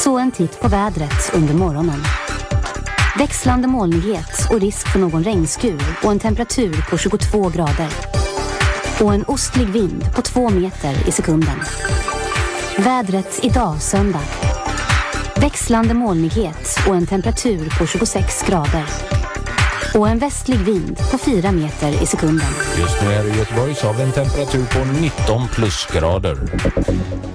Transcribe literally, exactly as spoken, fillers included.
Så en titt på vädret under morgonen. Växlande molnighet och risk för någon regnskur och en temperatur på tjugotvå grader. Och en ostlig vind på två meter i sekunden. Vädret idag söndag. Växlande molnighet och en temperatur på tjugosex grader. Och en västlig vind på fyra meter i sekunden. Just nu är det i Göteborg så har vi en temperatur på nitton plusgrader.